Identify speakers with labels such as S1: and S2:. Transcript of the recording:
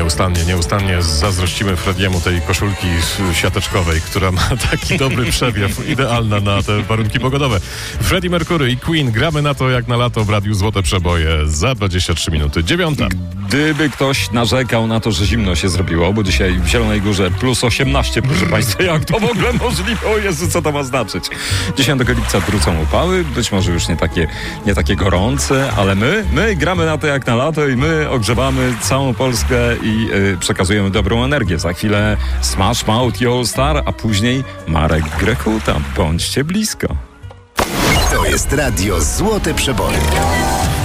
S1: Nieustannie zazdrościmy Frediemu tej koszulki siateczkowej, która ma taki dobry przewiew, idealna na te warunki pogodowe. Freddie Mercury i Queen, gramy na to jak na lato w Radiu Złote Przeboje za 23 minuty. 9.
S2: Gdyby ktoś narzekał na to, że zimno się zrobiło, bo dzisiaj w Zielonej Górze plus 18, proszę Państwa, jak to w ogóle możliwe? O Jezu, co to ma znaczyć? 10 lipca wrócą upały, być może już nie takie gorące, ale my gramy na to jak na lato i my ogrzewamy całą Polskę i przekazujemy dobrą energię. Za chwilę Smash Mouth i All Star, a później Marek Grekuta. Bądźcie blisko.
S3: To jest Radio Złote Przeboje.